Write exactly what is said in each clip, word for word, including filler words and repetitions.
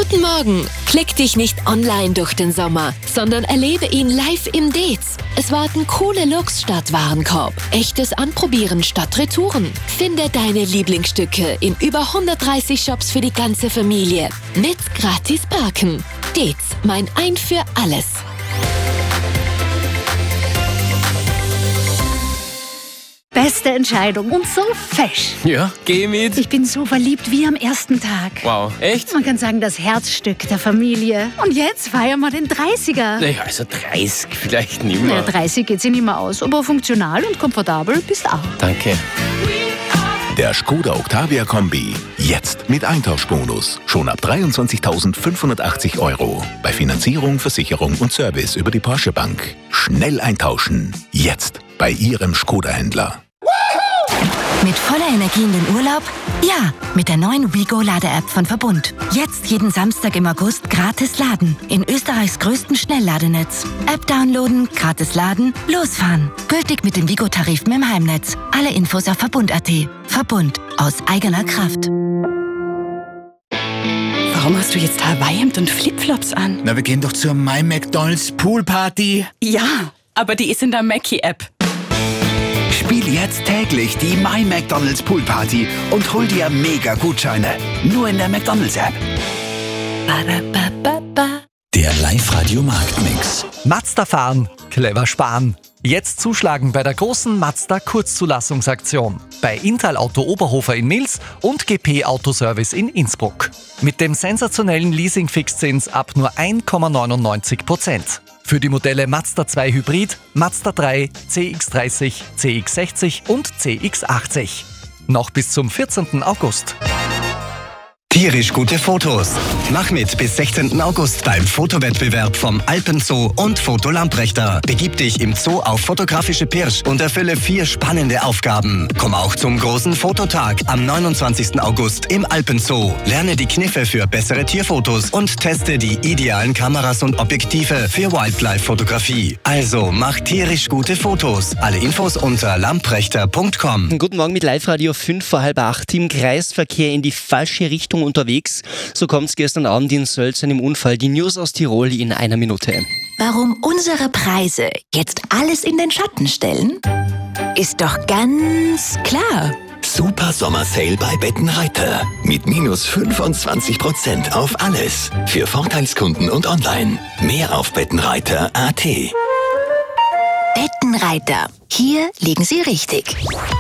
Guten Morgen! Klick dich nicht online durch den Sommer, sondern erlebe ihn live im Deez. Es warten coole Looks statt Warenkorb, echtes Anprobieren statt Retouren. Finde deine Lieblingsstücke in über hundertdreißig Shops für die ganze Familie. Mit gratis Parken. Deez, mein Ein für alles. Beste Entscheidung und so fesch. Ja, geh mit. Ich bin so verliebt wie am ersten Tag. Wow, echt? Man kann sagen, das Herzstück der Familie. Und jetzt feiern wir den dreißiger. Naja, also dreißig vielleicht nicht mehr. Ja, dreißig geht sich nicht mehr aus, aber funktional und komfortabel bist auch. Danke. Der Skoda Octavia Kombi. Jetzt mit Eintauschbonus. Schon ab dreiundzwanzigtausendfünfhundertachtzig Euro. Bei Finanzierung, Versicherung und Service über die Porsche Bank. Schnell eintauschen. Jetzt bei Ihrem Skoda-Händler. Mit voller Energie in den Urlaub? Ja, mit der neuen WeGo-Lade-App von Verbund. Jetzt jeden Samstag im August gratis laden. In Österreichs größtem Schnellladenetz. App downloaden, gratis laden, losfahren. Gültig mit dem WeGo-Tarif im Heimnetz. Alle Infos auf Verbund punkt at. Verbund. Aus eigener Kraft. Warum hast du jetzt Hawaii-Hemd und Flipflops an? Na, wir gehen doch zur My McDonald's Poolparty. Ja, aber die ist in der Mackie-App. Spiel jetzt täglich die My McDonald's Poolparty und hol dir mega Gutscheine. Nur in der McDonald's App. Der Live-Radio Marktmix. Mazda fahren, clever sparen. Jetzt zuschlagen bei der großen Mazda Kurzzulassungsaktion. Bei Intal Auto Oberhofer in Mils und G P Autoservice in Innsbruck. Mit dem sensationellen Leasing-Fixzins ab nur eins Komma neunundneunzig Prozent. Für die Modelle Mazda zwei Hybrid, Mazda drei, C X dreißig, C X sechzig und C X achtzig. Noch bis zum vierzehnten August. Tierisch gute Fotos. Mach mit bis sechzehnten August beim Fotowettbewerb vom Alpenzoo und Foto Lamprechter. Begib dich im Zoo auf fotografische Pirsch und erfülle vier spannende Aufgaben. Komm auch zum großen Fototag am neunundzwanzigsten August im Alpenzoo. Lerne die Kniffe für bessere Tierfotos und teste die idealen Kameras und Objektive für Wildlife-Fotografie. Also mach tierisch gute Fotos. Alle Infos unter lamprechter punkt com. Guten Morgen mit Live-Radio fünf vor halb acht. Im Kreisverkehr in die falsche Richtung unterwegs. So kommt es gestern Abend in Söll zu einem Unfall. Die News aus Tirol in einer Minute. Warum unsere Preise jetzt alles in den Schatten stellen? Ist doch ganz klar. Super Sommersale bei Bettenreiter. Mit minus fünfundzwanzig Prozent auf alles. Für Vorteilskunden und online. Mehr auf bettenreiter punkt at. Bettenreiter. Hier liegen Sie richtig.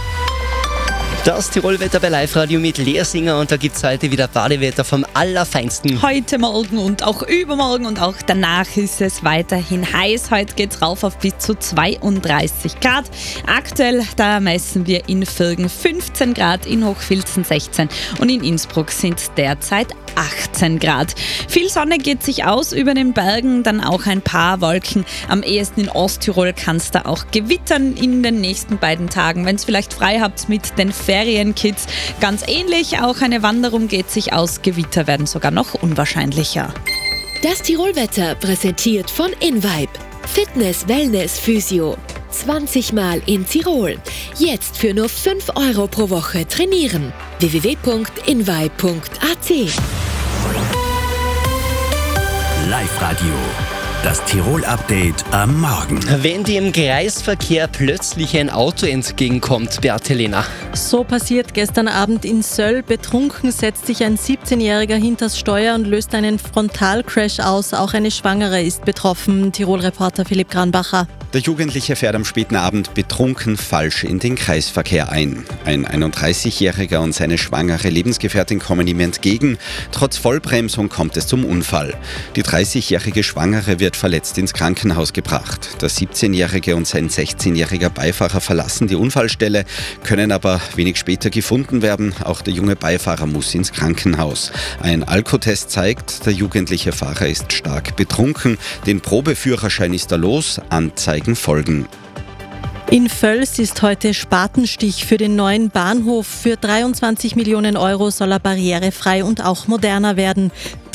Das Tirolwetter bei Live-Radio mit Leersinger und da gibt es heute wieder Badewetter vom Allerfeinsten. Heute Morgen und auch übermorgen und auch danach ist es weiterhin heiß. Heute geht es rauf auf bis zu zweiunddreißig Grad. Aktuell, da messen wir in Virgen fünfzehn Grad, in Hochfilzen sechzehn und in Innsbruck sind derzeit achtzehn Grad. Viel Sonne geht sich aus über den Bergen, dann auch ein paar Wolken. Am ehesten in Osttirol kann es da auch gewittern in den nächsten beiden Tagen. Wenn es vielleicht frei habt mit den Ferienkids, ganz ähnlich. Auch eine Wanderung geht sich aus. Gewitter werden sogar noch unwahrscheinlicher. Das Tirolwetter präsentiert von InVibe. Fitness, Wellness, Physio. zwanzig Mal in Tirol. Jetzt für nur fünf Euro pro Woche trainieren. w w w punkt invibe punkt at. Live-Radio. Das Tirol-Update am Morgen. Wenn dir im Kreisverkehr plötzlich ein Auto entgegenkommt, Beate Lehner. So passiert gestern Abend in Söll. Betrunken setzt sich ein siebzehnjähriger hinters Steuer und löst einen Frontalcrash aus. Auch eine Schwangere ist betroffen. Tirol-Reporter Philipp Granbacher. Der Jugendliche fährt am späten Abend betrunken falsch in den Kreisverkehr ein. Ein einunddreißigjähriger und seine schwangere Lebensgefährtin kommen ihm entgegen. Trotz Vollbremsung kommt es zum Unfall. Die dreißigjährige Schwangere wird verletzt ins Krankenhaus gebracht. Der siebzehnjährige und sein sechzehnjähriger Beifahrer verlassen die Unfallstelle, können aber wenig später gefunden werden. Auch der junge Beifahrer muss ins Krankenhaus. Ein Alkotest zeigt, der jugendliche Fahrer ist stark betrunken. Den Probeführerschein ist er los, Anzeige folgen. In Völs ist heute Spatenstich für den neuen Bahnhof. Für dreiundzwanzig Millionen Euro soll er barrierefrei und auch moderner werden.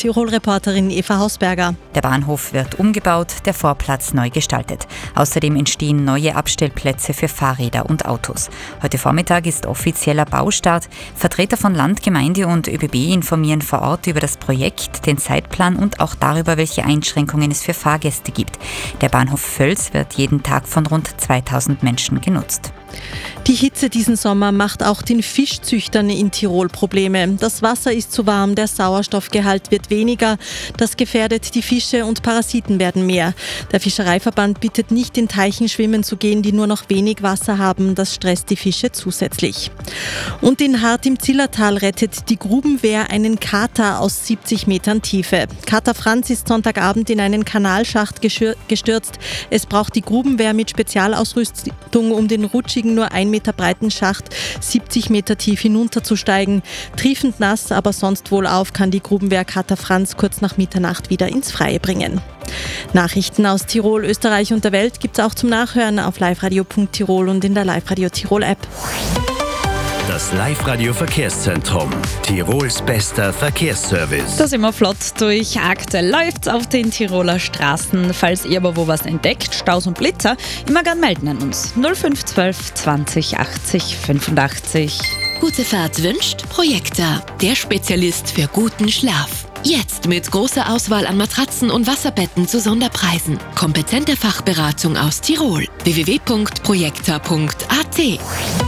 Tirol-Reporterin Eva Hausberger. Der Bahnhof wird umgebaut, der Vorplatz neu gestaltet. Außerdem entstehen neue Abstellplätze für Fahrräder und Autos. Heute Vormittag ist offizieller Baustart. Vertreter von Land, Gemeinde und ÖBB informieren vor Ort über das Projekt, den Zeitplan und auch darüber, welche Einschränkungen es für Fahrgäste gibt. Der Bahnhof Völs wird jeden Tag von rund zweitausend Menschen genutzt. Die Hitze diesen Sommer macht auch den Fischzüchtern in Tirol Probleme. Das Wasser ist zu warm, der Sauerstoffgehalt wird weniger. Das gefährdet die Fische und Parasiten werden mehr. Der Fischereiverband bittet nicht, in Teichen schwimmen zu gehen, die nur noch wenig Wasser haben. Das stresst die Fische zusätzlich. Und in Hart im Zillertal rettet die Grubenwehr einen Kater aus siebzig Metern Tiefe. Kater Franz ist Sonntagabend in einen Kanalschacht gestürzt. Es braucht die Grubenwehr mit Spezialausrüstung, um den rutschigen, nur ein Meter breiten Schacht siebzig Meter tief hinunterzusteigen. Triefend nass, aber sonst wohlauf kann die Grubenwehr Kater Franz kurz nach Mitternacht wieder ins Freie bringen. Nachrichten aus Tirol, Österreich und der Welt gibt es auch zum Nachhören auf liveradio punkt tirol und in der Live-Radio Tirol App. Das Live-Radio-Verkehrszentrum. Tirols bester Verkehrsservice. Da sind wir flott durch. Aktuell läuft's auf den Tiroler Straßen. Falls ihr aber wo was entdeckt, Staus und Blitzer, immer gern melden an uns. null fünf eins zwei zwanzig achtzig fünfundachtzig. Gute Fahrt wünscht Projekta, der Spezialist für guten Schlaf. Jetzt mit großer Auswahl an Matratzen und Wasserbetten zu Sonderpreisen. Kompetente Fachberatung aus Tirol. w w w punkt projekta punkt a t.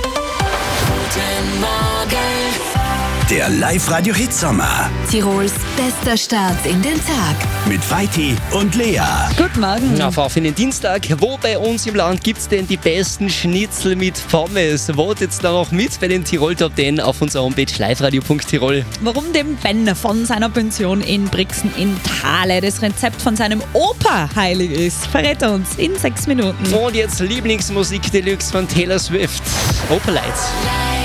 Der Live-Radio-Hitsommer. Tirols bester Start in den Tag. Mit Vaiti und Lea. Guten Morgen. Auf auf einen Dienstag. Wo bei uns im Land gibt es denn die besten Schnitzel mit Pommes? Votet da noch mit bei den Tirol Top zehn auf unserer Homepage liveradio punkt tirol. Warum dem Ben von seiner Pension in Brixen in Thale das Rezept von seinem Opa heilig ist, verrät er uns in sechs Minuten. Und jetzt Lieblingsmusik Deluxe von Taylor Swift. Opa Lights.